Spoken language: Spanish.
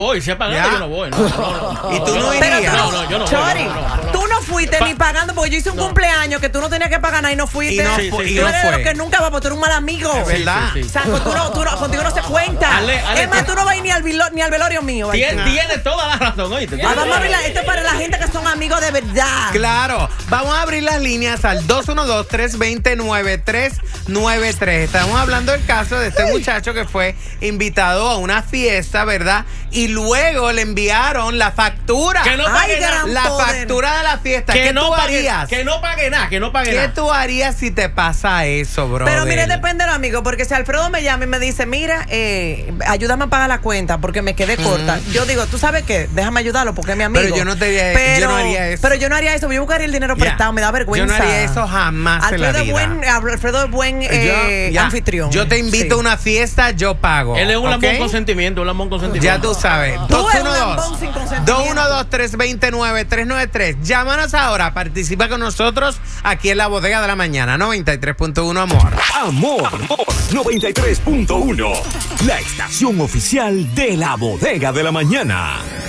Voy, si es pagando, yo no voy. No. ¿Y tú no irías? No, yo no voy. Chori, tú no fuiste ni pagando, porque yo hice un cumpleaños que tú no tenías que pagar nada y no fuiste. Y tú eres de los que nunca va, porque tú eres un mal amigo. Es verdad. O sea, contigo no se cuenta. Es más, tú no vas ni al velorio mío. Tiene toda la razón, oíste. Vamos a abrir esto es para la gente que son amigos de verdad. Claro, vamos a abrir las líneas al 212-320-9393. Estamos hablando del caso de este muchacho que fue invitado a una fiesta, ¿verdad? Y luego le enviaron la factura. Que no pague nada. La factura de la fiesta. ¿Qué tú harías? Que no pague nada, que no pague nada. ¿Qué tú harías si te pasa eso, bro? Pero mire, depende del amigo, porque si Alfredo me llama y me dice, mira, ayúdame a pagar la cuenta porque me quedé corta. Yo digo, ¿tú sabes qué? Déjame ayudarlo porque es mi amigo. Pero yo no haría eso. Pero yo no haría eso. Yo buscaría el dinero prestado, me da vergüenza. Yo no haría eso jamás en la vida. Alfredo es buen anfitrión. Yo te invito a una fiesta, yo pago. Él es un lambón con sentimiento, Ya tú sabes. Tú eres un lambón sin consentimiento. 212-320-9393. Llámanos ahora, participa con nosotros aquí en la Bodega de la Mañana. 93.1 Amor. Amor 93.1. La estación oficial de la Bodega de la Mañana.